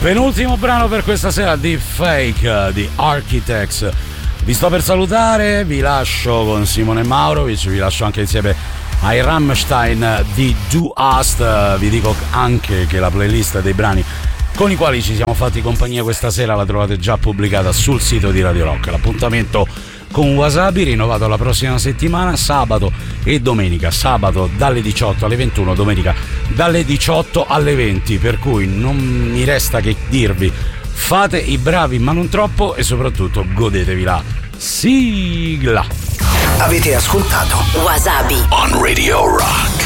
Penultimo brano per questa sera, Deep Fake di Architects. Vi sto per salutare, vi lascio con Simone Maurovic, vi lascio anche insieme ai Rammstein di Do Ast. Vi dico anche che la playlist dei brani con i quali ci siamo fatti compagnia questa sera la trovate già pubblicata sul sito di Radio Rock. L'appuntamento con Wasabi rinnovato la prossima settimana, sabato e domenica, sabato dalle 18 alle 21, domenica dalle 18 alle 20, per cui non mi resta che dirvi: fate i bravi ma non troppo e soprattutto godetevi la sigla. Avete ascoltato Wasabi on Radio Rock.